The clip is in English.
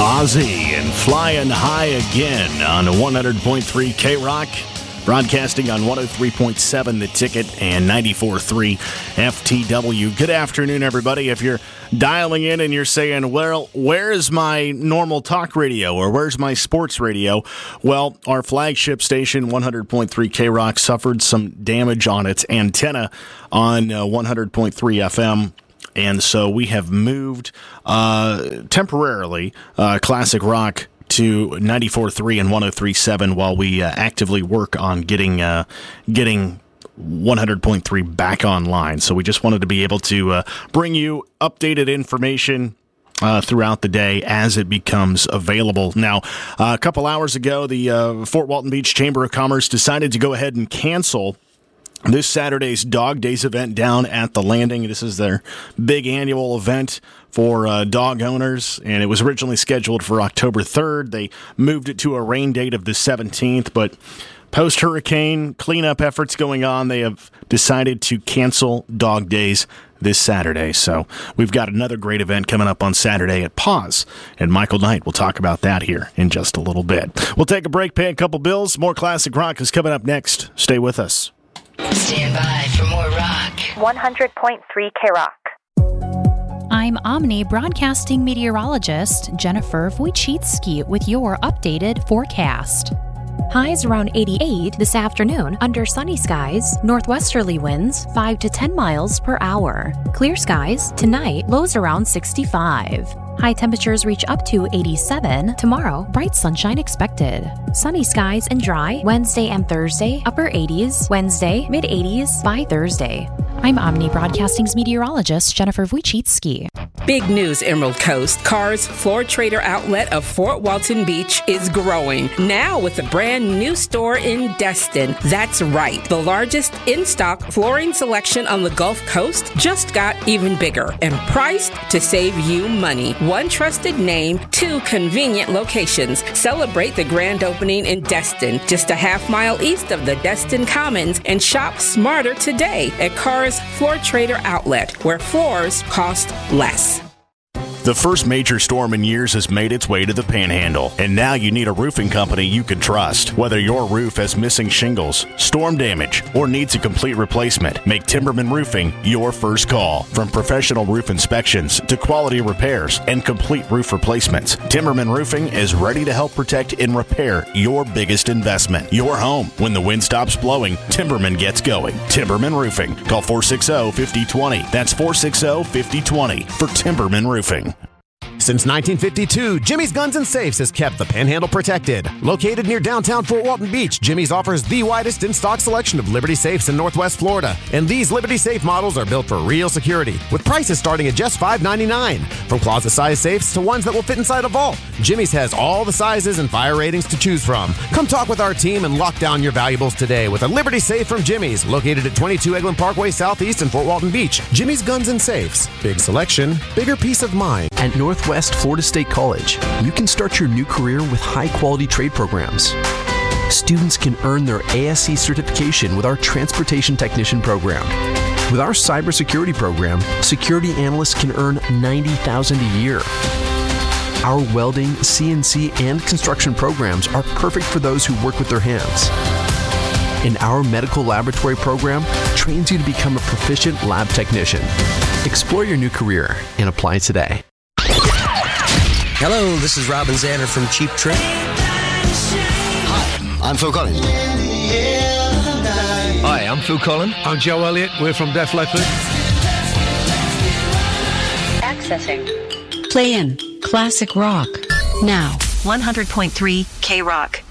Ozzy and Flying High Again on 100.3 K-Rock, broadcasting on 103.7 The Ticket and 94.3 FTW. Good afternoon, everybody. If you're dialing in and you're saying, well, where's my normal talk radio or where's my sports radio? Well, our flagship station, 100.3 K-Rock, suffered some damage on its antenna on 100.3 FM. And so we have moved temporarily Classic Rock to 94.3 and 103.7 while we actively work on getting 100.3 back online. So we just wanted to be able to bring you updated information throughout the day as it becomes available. Now, a couple hours ago, the Fort Walton Beach Chamber of Commerce decided to go ahead and cancel this Saturday's Dog Days event down at the Landing. This is their big annual event for dog owners, and it was originally scheduled for October 3rd. They moved it to a rain date of the 17th, but post-hurricane cleanup efforts going on, they have decided to cancel Dog Days this Saturday. So we've got another great event coming up on Saturday at Paws, and Michael Knight will talk about that here in just a little bit. We'll take a break, pay a couple bills. More Classic Rock is coming up next. Stay with us. Stand by for more rock. 100.3 K-Rock. I'm Omni broadcasting meteorologist Jennifer Wojcicki with your updated forecast. Highs around 88 this afternoon under sunny skies, northwesterly winds 5 to 10 miles per hour. Clear skies tonight, lows around 65. High temperatures reach up to 87. Tomorrow, bright sunshine expected. Sunny skies and dry Wednesday and Thursday, upper 80s. Wednesday, mid 80s by Thursday. I'm Omni Broadcasting's meteorologist Jennifer Wojcicki. Big news, Emerald Coast. Carr's Floor Trader outlet of Fort Walton Beach is growing, now with a brand new store in Destin. That's right. The largest in-stock flooring selection on the Gulf Coast just got even bigger and priced to save you money. One trusted name, two convenient locations. Celebrate the grand opening in Destin, just a half mile east of the Destin Commons, and shop smarter today at Carr's Floor Trader outlet, where floors cost less. The first major storm in years has made its way to the Panhandle, and now you need a roofing company you can trust. Whether your roof has missing shingles, storm damage, or needs a complete replacement, make Timberman Roofing your first call. From professional roof inspections to quality repairs and complete roof replacements, Timberman Roofing is ready to help protect and repair your biggest investment, your home. When the wind stops blowing, Timberman gets going. Timberman Roofing. Call 460-5020. That's 460-5020 for Timberman Roofing. Since 1952, Jimmy's Guns and Safes has kept the Panhandle protected. Located near downtown Fort Walton Beach, Jimmy's offers the widest in-stock selection of Liberty Safes in Northwest Florida. And these Liberty Safe models are built for real security, with prices starting at just $5.99. From closet-sized safes to ones that will fit inside a vault, Jimmy's has all the sizes and fire ratings to choose from. Come talk with our team and lock down your valuables today with a Liberty Safe from Jimmy's, located at 22 Eglin Parkway Southeast in Fort Walton Beach. Jimmy's Guns and Safes. Big selection, bigger peace of mind. At Northwest Florida State College, you can start your new career with high-quality trade programs. Students can earn their ASE certification with our Transportation Technician program. With our Cybersecurity program, security analysts can earn $90,000 a year. Our welding, CNC, and construction programs are perfect for those who work with their hands. And our medical laboratory program trains you to become a proficient lab technician. Explore your new career and apply today. Hello, this is Robin Zander from Cheap Trick. Hi, I'm Phil Collins. Hi, I'm Phil Collins. I'm Joe Elliott. We're from Def Leppard. Accessing. Play in Classic Rock now. 100.3 K-Rock.